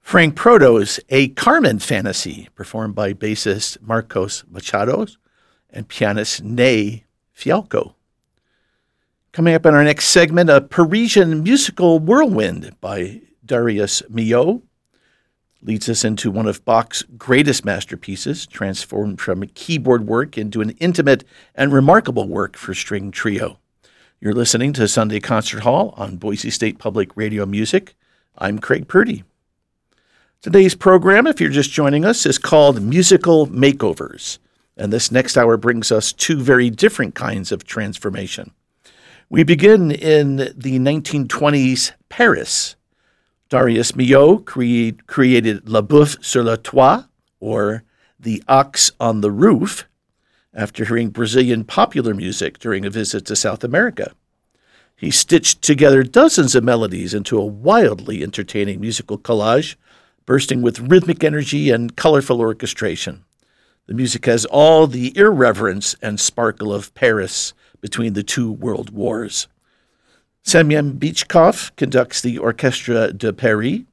Frank Proto's A Carmen Fantasy, performed by bassist Marcos Machado and pianist Ney Fialco. Coming up in our next segment, a Parisian musical whirlwind by Darius Milhaud leads us into one of Bach's greatest masterpieces, transformed from keyboard work into an intimate and remarkable work for string trio. You're listening to Sunday Concert Hall on Boise State Public Radio Music. I'm Craig Purdy. Today's program, if you're just joining us, is called Musical Makeovers, and this next hour brings us two very different kinds of transformation. We begin in the 1920s Paris. Darius Milhaud created La Bouffe sur le Toit, or The Ox on the Roof, after hearing Brazilian popular music during a visit to South America. He stitched together dozens of melodies into a wildly entertaining musical collage, bursting with rhythmic energy and colorful orchestration. The music has all the irreverence and sparkle of Paris between the two world wars. Semyon Bychkov conducts the Orchestre de Paris,